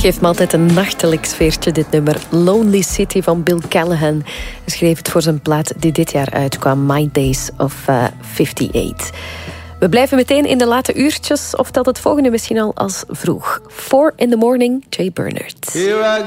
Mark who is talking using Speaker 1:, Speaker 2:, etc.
Speaker 1: Geeft me altijd een nachtelijk sfeertje, dit nummer. Lonely City van Bill Callahan. Hij schreef het voor zijn plaat die dit jaar uitkwam. My Days of 58. We blijven meteen in de late uurtjes. Of telt het volgende misschien al als vroeg. 4 in the morning, Jay Bernard.